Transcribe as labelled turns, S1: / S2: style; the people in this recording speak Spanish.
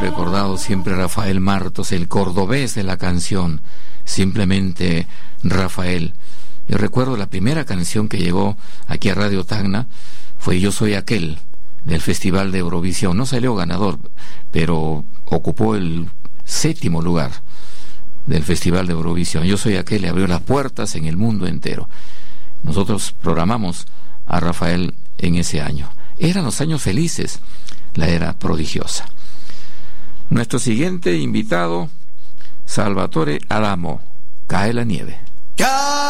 S1: recordado siempre Rafael Martos, el cordobés de la canción, simplemente Rafael. Yo recuerdo la primera canción que llegó aquí a Radio Tacna fue Yo Soy Aquel, del Festival de Eurovisión. No salió ganador, pero ocupó el 7º lugar del Festival de Eurovisión. Yo Soy Aquel le abrió las puertas en el mundo entero. Nosotros programamos a Rafael en ese año. Eran los años felices, la era prodigiosa. Nuestro siguiente invitado, Salvatore Adamo, Cae la nieve.